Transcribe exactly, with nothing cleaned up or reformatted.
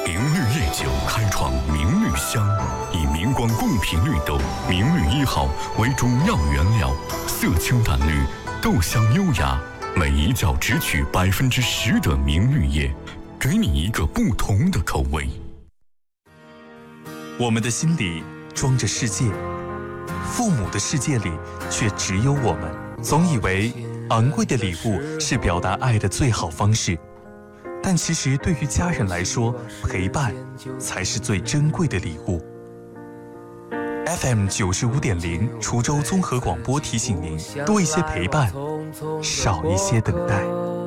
明绿夜酒开创明绿香，以明光贡品绿豆明绿一号为主要原料，色清淡绿，豆香优雅，每一窖只取百分之十的明绿叶，给你一个不同的口味。 我们的心里装着世界，父母的世界里却只有我们。总以为昂贵的礼物是表达爱的最好方式，但其实对于家人来说，陪伴才是最珍贵的礼物。F M 九十五点零，滁州综合广播提醒您：多一些陪伴，少一些等待。